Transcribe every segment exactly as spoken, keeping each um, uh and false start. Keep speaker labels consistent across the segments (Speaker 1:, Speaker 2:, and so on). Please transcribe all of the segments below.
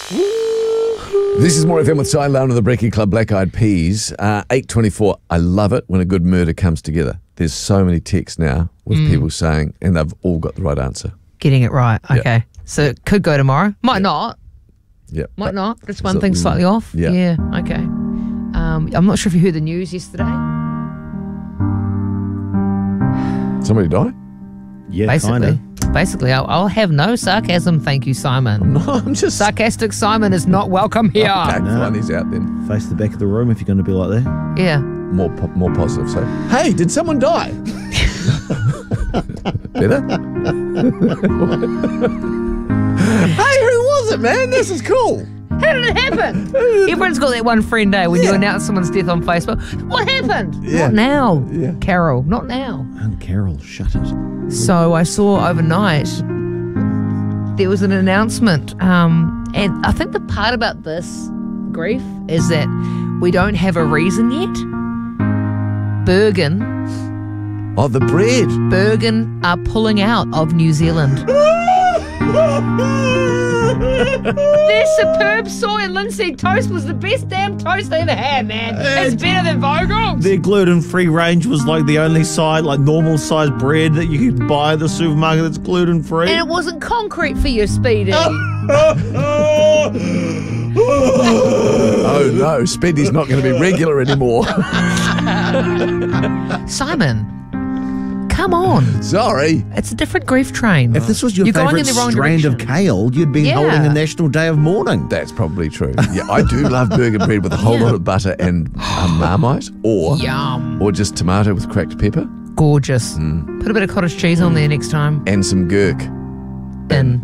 Speaker 1: This is More F M with Cy Lown of the Brekkie Club, Black Eyed Peas. Uh, eight twenty-four. I love it when a good murder comes together. There's so many texts now with mm. people saying, and they've all got the right answer.
Speaker 2: Getting it right. Okay.
Speaker 1: Yep.
Speaker 2: So it could go tomorrow. Might
Speaker 1: Yep.
Speaker 2: not.
Speaker 1: Yeah.
Speaker 2: Might not. Just one thing slightly off.
Speaker 1: Yeah.
Speaker 2: Yeah. Okay. Um, I'm not sure if you heard the news yesterday.
Speaker 1: Somebody died?
Speaker 3: Yeah,
Speaker 2: Basically.
Speaker 3: kinda.
Speaker 2: Basically, I'll, I'll have no sarcasm. Thank you, Simon.
Speaker 1: No, I'm just...
Speaker 2: Sarcastic Simon is not welcome here.
Speaker 1: Okay,
Speaker 3: No.
Speaker 1: fine, he's out then.
Speaker 3: Face the back of the room if you're going to be like that.
Speaker 2: Yeah.
Speaker 1: More po- more positive. So, hey, did someone die? Better? Hey, who was it, man? This is cool.
Speaker 2: How did it happen? Everyone's got that one friend day when
Speaker 1: Yeah.
Speaker 2: you announce someone's death on Facebook. What happened?
Speaker 1: Yeah.
Speaker 2: Not now,
Speaker 1: Yeah.
Speaker 2: Carol. Not now.
Speaker 3: And Carol, shut it.
Speaker 2: So I saw overnight there was an announcement, um, and I think the part about this grief is that we don't have a reason yet. Bergen,
Speaker 1: Oh, the bread.
Speaker 2: Bergen are pulling out of New Zealand. Their superb soy and linseed toast was the best damn toast they ever had, man. It's better than Vogel's.
Speaker 3: Their gluten-free range was like the only size, like normal size bread that you could buy at the supermarket that's gluten-free.
Speaker 2: And it wasn't concrete for you, Speedy.
Speaker 1: Oh, no. Speedy's not going to be regular anymore.
Speaker 2: Simon, come on.
Speaker 1: Sorry.
Speaker 2: It's a different grief train.
Speaker 3: If this was your
Speaker 2: You're going
Speaker 3: favourite
Speaker 2: in the wrong
Speaker 3: strand
Speaker 2: direction.
Speaker 3: of kale, you'd be
Speaker 2: Yeah.
Speaker 3: holding a national day of mourning.
Speaker 1: That's probably true. Yeah, I do love burger bread with a whole
Speaker 2: Yeah.
Speaker 1: lot of butter and um, Marmite, or
Speaker 2: Yum.
Speaker 1: or just tomato with cracked pepper
Speaker 2: Gorgeous.
Speaker 1: Mm.
Speaker 2: Put a bit of cottage cheese on there next time.
Speaker 1: and some gherk.
Speaker 2: And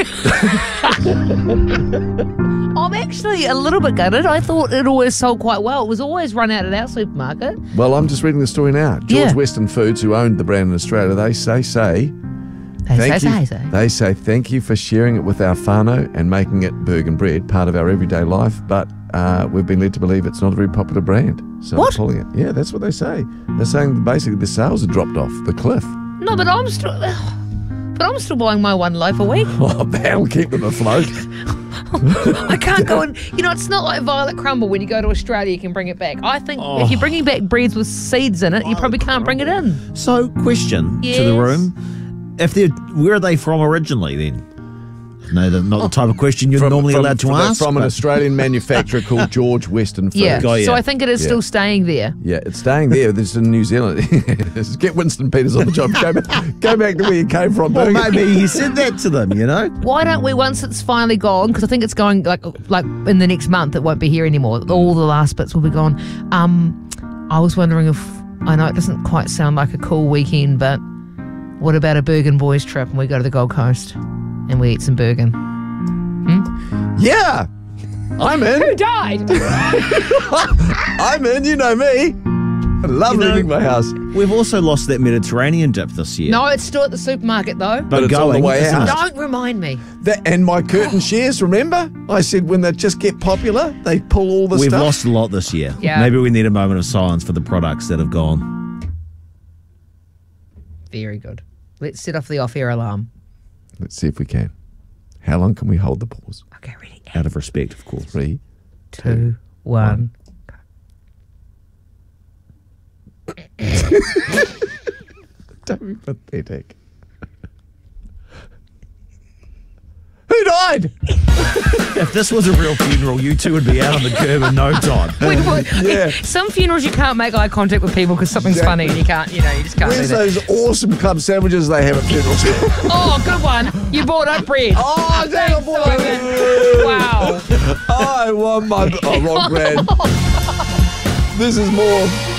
Speaker 2: I'm actually a little bit gutted. I thought it always sold quite well. It was always run out at our supermarket.
Speaker 1: Well, I'm just reading the story now. George
Speaker 2: Yeah.
Speaker 1: Western Foods, who owned the brand in Australia, they say say
Speaker 2: They
Speaker 1: thank
Speaker 2: say,
Speaker 1: you.
Speaker 2: say, say.
Speaker 1: They say thank you for sharing it with our whānau and making it Bergen bread part of our everyday life. But uh, we've been led to believe it's not a very popular brand, so
Speaker 2: What?
Speaker 1: they're pulling it. Yeah, that's what they say. They're saying basically the sales have dropped off the cliff.
Speaker 2: No, but I'm still... But I'm still buying my one loaf a week.
Speaker 1: Oh, that'll keep them afloat.
Speaker 2: I can't go and... You know, it's not like Violet Crumble when you go to Australia, you can bring it back. I think
Speaker 3: Oh.
Speaker 2: if you're bringing back breads with seeds in it, you probably can't bring it in.
Speaker 3: So, question to the
Speaker 2: Yes.
Speaker 3: room: If they're, where are they from originally? Then, no, they're not the type of question you're
Speaker 1: From-
Speaker 3: normally
Speaker 1: from-
Speaker 3: allowed to
Speaker 1: from,
Speaker 3: ask.
Speaker 1: From an
Speaker 3: but-
Speaker 1: Australian manufacturer called George Western Foods.
Speaker 2: Yeah.
Speaker 3: Oh, yeah.
Speaker 2: So I think it is
Speaker 1: Yeah.
Speaker 2: still staying there.
Speaker 1: Yeah, it's staying there. This is in New Zealand. Get Winston Peters on the job. Go back, go back to where you came from.
Speaker 3: Well,
Speaker 1: Bergen.
Speaker 3: maybe he said that to them, you know.
Speaker 2: Why don't we, once it's finally gone, because I think it's going like like in the next month, it won't be here anymore. All the last bits will be gone. Um, I was wondering if, I know it doesn't quite sound like a cool weekend, but what about a Bergen boys trip and we go to the Gold Coast and we eat some Bergen?
Speaker 1: Yeah, I'm in.
Speaker 2: Who died?
Speaker 1: I'm in. You know me. I love
Speaker 3: You know-
Speaker 1: leaving my house.
Speaker 3: We've also lost that Mediterranean dip this year.
Speaker 2: No, it's still at the supermarket though.
Speaker 1: But it's on the way
Speaker 3: isn't
Speaker 1: out.
Speaker 3: it?
Speaker 2: Don't remind me.
Speaker 1: That, and my curtain shares, remember? I said when they just get popular, they pull all the
Speaker 3: We've
Speaker 1: stuff.
Speaker 3: lost a lot this year.
Speaker 2: Yeah.
Speaker 3: Maybe we need a moment of silence for the products that have gone.
Speaker 2: Very good. Let's set off the off-air alarm.
Speaker 1: Let's see if we can. How long can we hold the pause?
Speaker 2: Okay, ready?
Speaker 3: Out of respect, of course.
Speaker 1: Three.
Speaker 2: Two, one.
Speaker 1: Don't be pathetic. Who died?
Speaker 3: If this was a real funeral, you two would be out on the curb in no time.
Speaker 2: Wait, wait.
Speaker 1: Yeah.
Speaker 2: Some funerals you can't make eye contact with people because something's
Speaker 1: Exactly.
Speaker 2: funny and you can't, you know, you just can't
Speaker 1: Where's
Speaker 2: do that.
Speaker 1: those awesome club sandwiches they have at funerals?
Speaker 2: Oh, good one. You brought up bread.
Speaker 1: Oh,
Speaker 2: Thanks,
Speaker 1: damn, boy.
Speaker 2: Simon. Wow.
Speaker 1: I want my... Oh, wrong brand. This is more...